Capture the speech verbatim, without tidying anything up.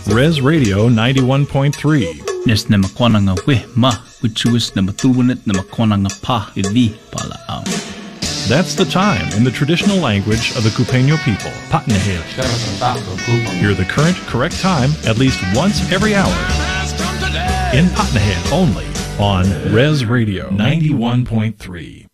Res Radio ninety-one point three. Nes na makwana nga we ma, which was na matuwanet na makwana nga pa, idi pala ang. That's the time in the traditional language of the Cupeño people, Patnahil. Hear the current, correct time at least once every hour. In Patnahil only on Res Radio ninety-one point three.